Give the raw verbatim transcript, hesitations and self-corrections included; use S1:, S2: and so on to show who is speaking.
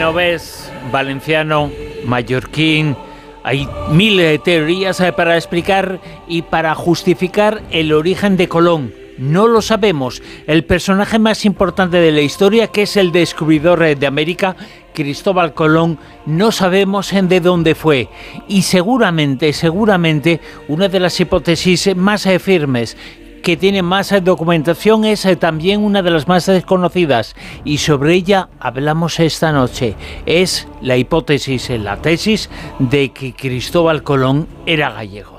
S1: genovés, valenciano, mallorquín. Hay miles de teorías para explicar y para justificar el origen de Colón. No lo sabemos. El personaje más importante de la historia, que es el descubridor de América, Cristóbal Colón, no sabemos de dónde fue. Y seguramente, seguramente, una de las hipótesis más firmes, que tiene más documentación, es también una de las más desconocidas, y sobre ella hablamos esta noche. Es la hipótesis, la tesis de que Cristóbal Colón era gallego.